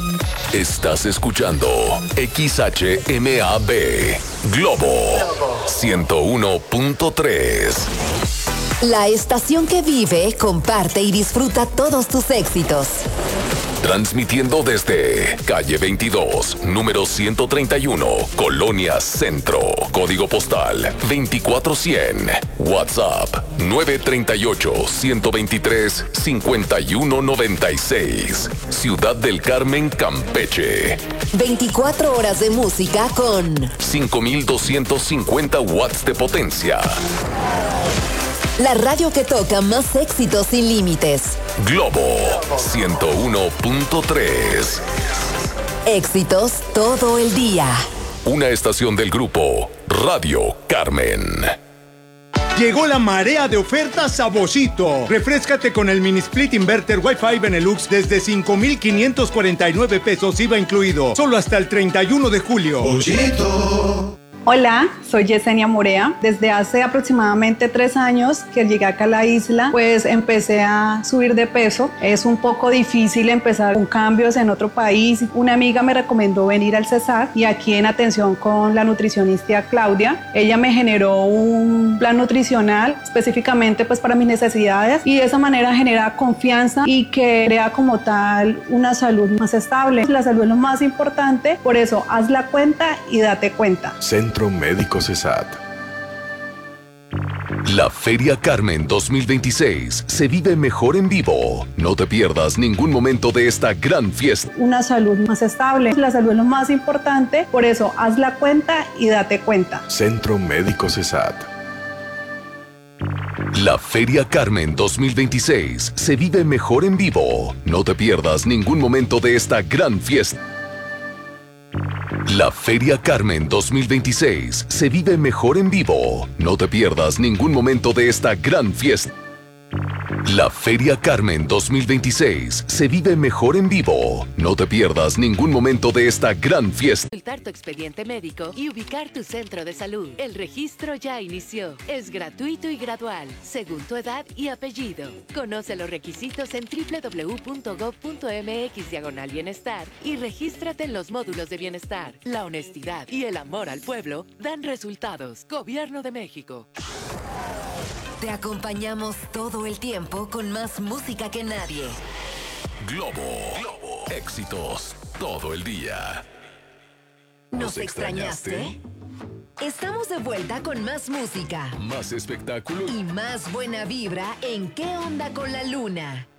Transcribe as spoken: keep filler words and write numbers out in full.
Estás escuchando X H M A B Globo ciento uno punto tres. La estación que vive, comparte y disfruta todos tus éxitos. Transmitiendo desde calle veintidós, número ciento treinta y uno, Colonia Centro. Código postal veinticuatro cien. WhatsApp nueve tres ocho, uno dos tres, cinco uno nueve seis. Ciudad del Carmen, Campeche. veinticuatro horas de música con cinco mil doscientos cincuenta watts de potencia. La radio que toca más éxitos sin límites. Globo ciento uno punto tres. Éxitos todo el día. Una estación del grupo Radio Carmen. Llegó la marea de ofertas a Boschito. Refréscate con el mini split inverter Wi-Fi Benelux desde cinco mil quinientos cuarenta y nueve pesos I V A incluido. Solo hasta el treinta y uno de julio. Boschito. Hola, soy Yesenia Morea. Desde hace aproximadamente tres años que llegué acá a la isla, pues empecé a subir de peso. Es un poco difícil empezar con cambios en otro país. Una amiga me recomendó venir al Cesar y aquí en atención con la nutricionista Claudia, ella me generó un plan nutricional específicamente pues para mis necesidades y de esa manera genera confianza y que crea como tal una salud más estable. La salud es lo más importante, por eso haz la cuenta y date cuenta. Centro Médico CESAT. La Feria Carmen dos mil veintiséis se vive mejor en vivo. No te pierdas ningún momento de esta gran fiesta. Una salud más estable. La salud es lo más importante, por eso haz la cuenta y date cuenta. Centro Médico CESAT. La Feria Carmen dos mil veintiséis se vive mejor en vivo. No te pierdas ningún momento de esta gran fiesta. La Feria Carmen dos mil veintiséis se vive mejor en vivo. No te pierdas ningún momento de esta gran fiesta. La Feria Carmen dos mil veintiséis se vive mejor en vivo. No te pierdas ningún momento de esta gran fiesta. Consultar tu expediente médico y ubicar tu centro de salud. El registro ya inició. Es gratuito y gradual, según tu edad y apellido. Conoce los requisitos en doble u doble u doble u punto gob punto eme equis diagonal bienestar y regístrate en los módulos de bienestar. La honestidad y el amor al pueblo dan resultados. Gobierno de México. Te acompañamos todo el tiempo con más música que nadie. Globo, Globo. Éxitos todo el día. ¿Nos extrañaste? Estamos de vuelta con más música. Más espectáculo. Y más buena vibra en ¿Qué onda con la luna?